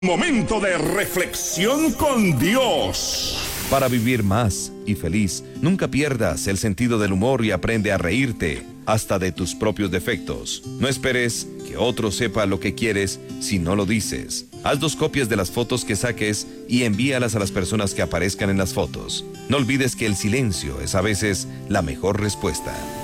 Momento de reflexión con Dios. Para vivir más y feliz, nunca pierdas el sentido del humor y aprende a reírte hasta de tus propios defectos. No esperes que otro sepa lo que quieres si no lo dices. Haz 2 copias de las fotos que saques y envíalas a las personas que aparezcan en las fotos. No olvides que el silencio es a veces la mejor respuesta.